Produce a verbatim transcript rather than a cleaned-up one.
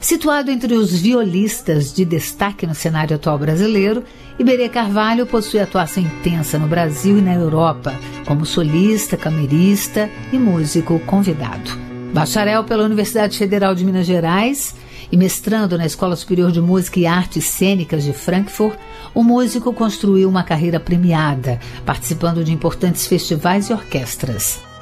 Situado entre os violistas de destaque no cenário atual brasileiro, Iberê Carvalho possui atuação intensa no Brasil e na Europa, como solista, camerista e músico convidado. Bacharel pela Universidade Federal de Minas Gerais e mestrando na Escola Superior de Música e Artes Cênicas de Frankfurt, o músico construiu uma carreira premiada, participando de importantes festivais e orquestras.